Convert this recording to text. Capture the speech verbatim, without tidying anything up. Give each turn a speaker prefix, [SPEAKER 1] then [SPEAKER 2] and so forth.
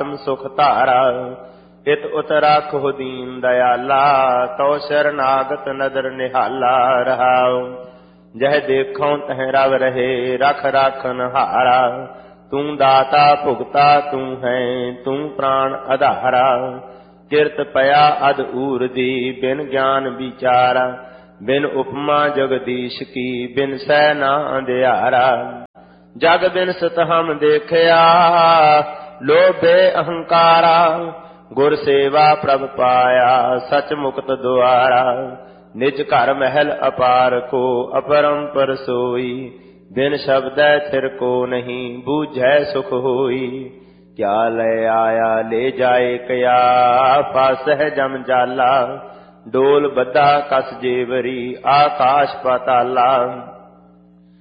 [SPEAKER 1] आत्म सुख धारा। इत उत राखो दीन दयाला, तो शरनागत नदर निहाला। रहाओ जह देखो तह रव रहे, रख राखन हारा। तू दाता भुगता तू है, तू प्राण आधारा। किरत पया अध ऊर दी, बिन ज्ञान विचारा। बिन उपमा जगदीश की, बिन सै ना अंधियारा। जग बिन सत हम देखया, लोभे अहंकारा। गुर सेवा प्रभ पाया, सच मुक्त द्वारा। निज घर महल अपार को, अपरंपर सोई। बिन शब्द थिर को नहीं, बूझै सुख होई। क्या ले आया ले जाए कया, फासह जम जाला। डोल बद्धा कस जेवरी, आकाश पाताला।